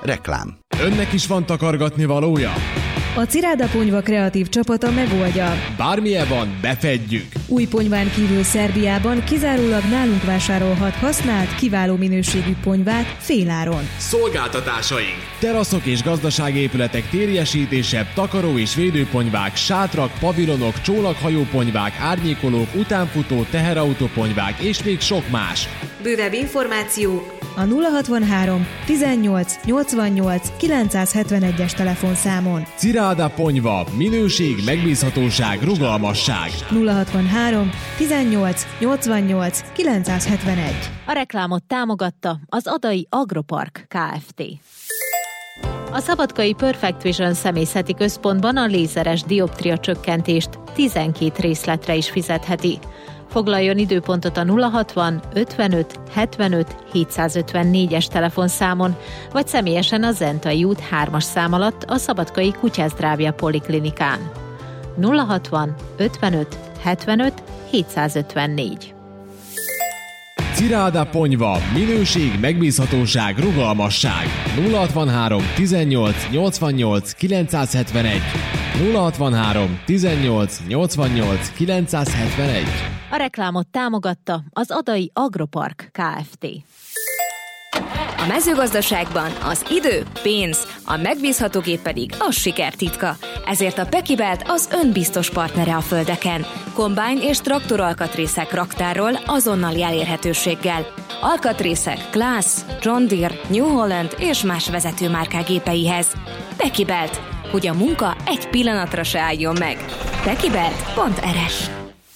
Reklám. Önnek is van takargatni valója? A Ciráda Ponyva kreatív csapata megoldja. Bármilyen van, befedjük! Új ponyván kívül Szerbiában kizárólag nálunk vásárolhat használt, kiváló minőségű ponyvát féláron. Szolgáltatásaink! Teraszok és gazdaságépületek térjesítése, takaró és védőponyvák, sátrak, pavilonok, csónakhajóponyvák, árnyékolók, utánfutó, teherautóponyvák és még sok más. Bővebb információ a 063 18 88 971-es telefonszámon. Ciráda Ponyva. Minőség, megbízhatóság, rugalmasság. 063 18 88 971. A reklámot támogatta az Adai Agropark Kft. A szabadkai Perfect Vision személyzeti központban a lézeres dioptria csökkentést 12 részletre is fizetheti. Foglaljon időpontot a 060 55 75 754-es telefonszámon, vagy személyesen a Zentai út 3-as szám alatt a Szabadkai Kutyázdrávja Poliklinikán. 060 55 75 754. Ciráda Ponyva. Minőség, megbízhatóság, rugalmasság. 063 18 88 971. 063 18 88 971. A reklámot támogatta az Adai Agropark Kft. A mezőgazdaságban az idő, pénz, a megbízható gép pedig a siker titka. Ezért a Pekibelt az önbiztos partnere a földeken. Kombány és traktoralkatrészek raktárról azonnali elérhetőséggel. Alkatrészek Claas, John Deere, New Holland és más vezetőmárkák gépeihez. Pekibelt, hogy a munka egy pillanatra se álljon meg. Pekibelt.rs.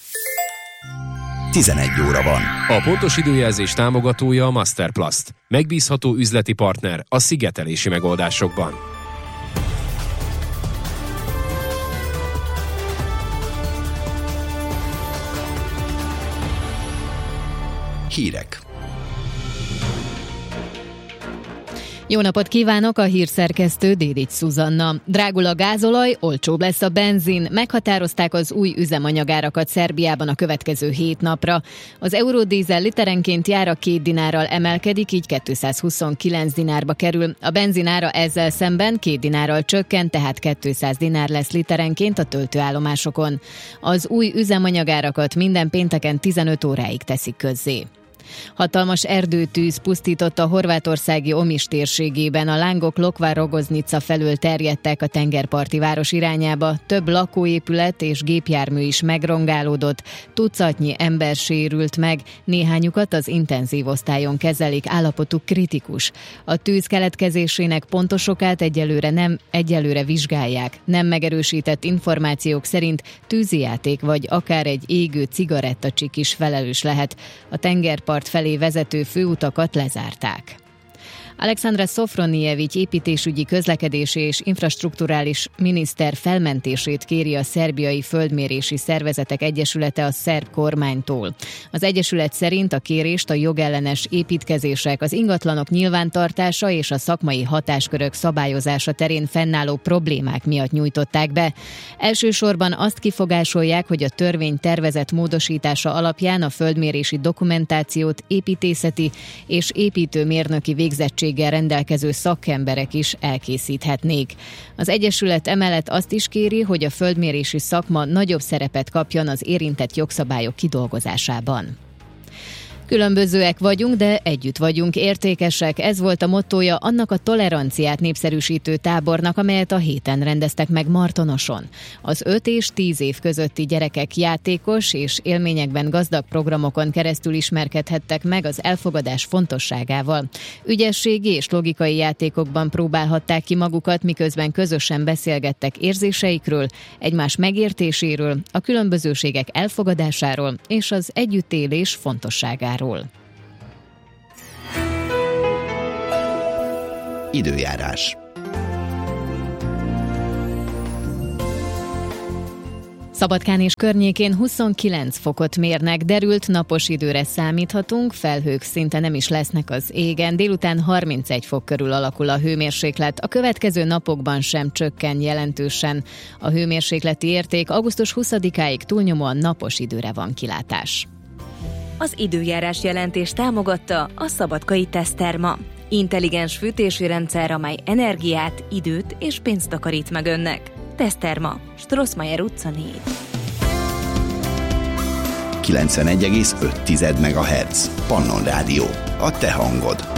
11 óra van. A pontos időjelzés támogatója a Masterplast. Megbízható üzleti partner a szigetelési megoldásokban. Hírek. Jó napot kívánok, a hírszerkesztő Dédics Szuzanna. Drágul a gázolaj, olcsóbb lesz a benzin. Meghatározták az új üzemanyagárakat Szerbiában a következő 7 napra. Az eurodízel literenként jára 2 dinárral emelkedik, így 229 dinárba kerül. A benzin ára ezzel szemben 2 dinárral csökken, tehát 200 dinár lesz literenként a töltőállomásokon. Az új üzemanyagárakat minden pénteken 15 óráig teszik közzé. Hatalmas erdőtűz pusztította horvátországi Omiš térségében, a lángok Lokva-Rogoznica felől terjedtek a tengerparti város irányába, több lakóépület és gépjármű is megrongálódott, tucatnyi ember sérült meg, néhányukat az intenzív osztályon kezelik, állapotuk kritikus. A tűz keletkezésének pontos okát egyelőre vizsgálják. Nem megerősített információk szerint tűzijáték vagy akár egy égő cigarettacsik is felelős lehet. A tengerpart felé vezető főutakat lezárták. Alexandra Szofronijevics építésügyi, közlekedési és infrastrukturális miniszter felmentését kéri a Szerbiai Földmérési Szervezetek Egyesülete a szerb kormánytól. Az egyesület szerint a kérést a jogellenes építkezések, az ingatlanok nyilvántartása és a szakmai hatáskörök szabályozása terén fennálló problémák miatt nyújtották be. Elsősorban azt kifogásolják, hogy a törvény tervezett módosítása alapján a földmérési dokumentációt építészeti és építőmérnöki végzettséggel rendelkező szakemberek is elkészíthetnék. Az egyesület emellett azt is kéri, hogy a földmérési szakma nagyobb szerepet kapjon az érintett jogszabályok kidolgozásában. Különbözőek vagyunk, de együtt vagyunk, értékesek. Ez volt a mottója annak a toleranciát népszerűsítő tábornak, amelyet a héten rendeztek meg Martonoson. Az 5 és 10 év közötti gyerekek játékos és élményekben gazdag programokon keresztül ismerkedhettek meg az elfogadás fontosságával. Ügyességi és logikai játékokban próbálhatták ki magukat, miközben közösen beszélgettek érzéseikről, egymás megértéséről, a különbözőségek elfogadásáról és az együttélés fontosságáról. Időjárás. Szabadkán és környékén 29 fokot mérnek, derült napos időre számíthatunk, felhők szinte nem is lesznek az égen, délután 31 fok körül alakul a hőmérséklet, a következő napokban sem csökken jelentősen. A hőmérsékleti érték augusztus 20-áig túlnyomóan napos időre van kilátás. Az időjárás jelentés támogatta a Szabadkai Teszterma. Intelligens fűtési rendszer, amely energiát, időt és pénzt takarít meg önnek. Teszterma, Strossmayer utca 4. 91,5 MHz. Pannon Rádió. A te hangod.